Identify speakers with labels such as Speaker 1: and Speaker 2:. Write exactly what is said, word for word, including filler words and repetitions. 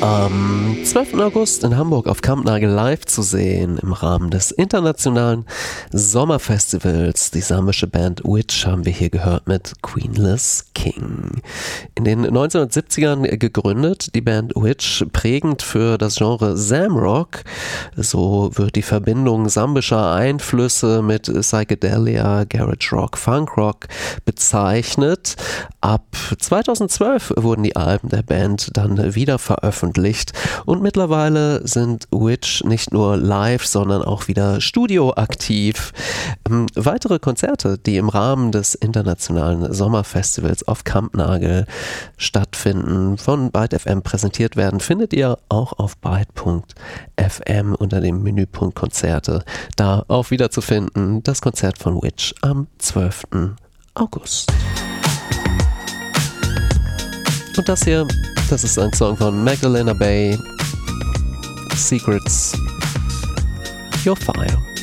Speaker 1: am zwölften August in Hamburg auf Kampnagel live zu sehen im Rahmen des internationalen Sommerfestivals. Die sambische Band Witch haben wir hier gehört mit Queenless King. In den neunzehnhundertsiebzigern gegründet, die Band Witch, prägend für das Genre Zamrock. So wird die Verbindung sambischer Einflüsse mit Psychedelia, Garage Rock, Funk Rock bezeichnet. Ab zweitausendzwölf wurden die Alben der Band dann wieder veröffentlicht und mittlerweile sind Witch nicht nur live, sondern auch wieder studioaktiv. Ähm, weitere Konzerte, die im Rahmen des internationalen Sommerfestivals auf Kampnagel stattfinden, von Byte F M präsentiert werden, findet ihr auch auf byte punkt f m unter dem Menüpunkt Konzerte. Da auch wieder zu finden, das Konzert von Witch am zwölften August. Und das hier, das ist ein Song von Magdalena Bay, Secrets, Your Fire.